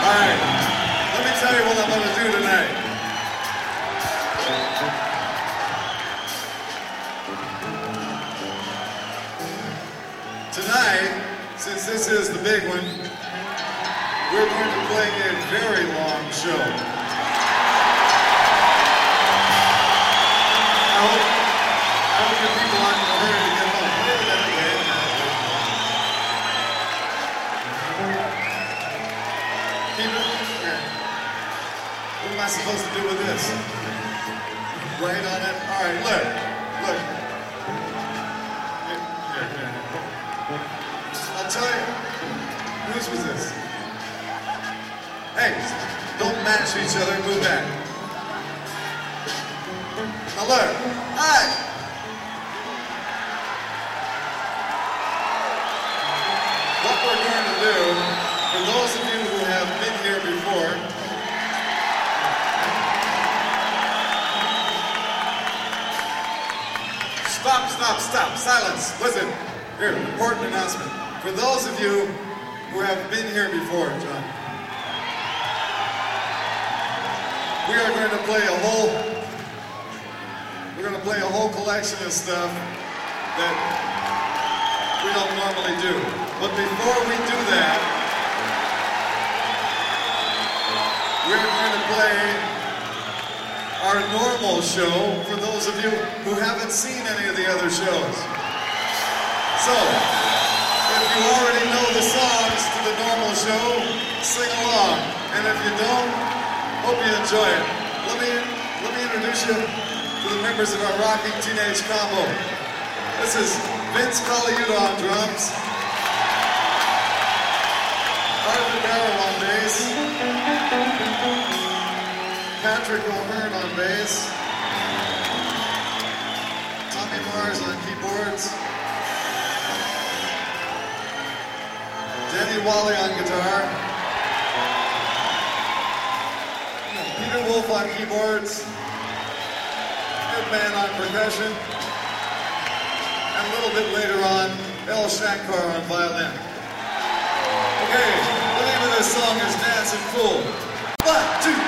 Alright, let me tell you what I'm going to do tonight. Tonight, since this is the big one, we're going to play a very long show. I hope the people aren't in a hurry to get home. Wait a minute, wait a minute. Keep it here. What am I supposed to do with this? Write on it? Alright, look. Here. I'll tell you. Whose was this? Hey, don't match each other, move back. Now look, hi! What we're going to do, for those of you who have been here before, stop, silence, listen. Here, important announcement. For those of you who have been here before, John, we are going to play a whole collection of stuff that we don't normally do. But before we do that, we're going to play our normal show for those of you who haven't seen any of the other shows. So, if you already know the songs to the normal show, sing along. And if you don't, hope you enjoy it. Let me introduce you to the members of our rocking teenage combo. This is Vince Colaiuta on drums, Arthur Barrow on bass, Patrick O'Hearn on bass, Tommy Mars on keyboards, Denny Wally on guitar, Peter Wolf on keyboards, Ed Mann on percussion, and a little bit later on, El Shankar on violin. Okay, the name of this song is Dancing Fool. 1, 2,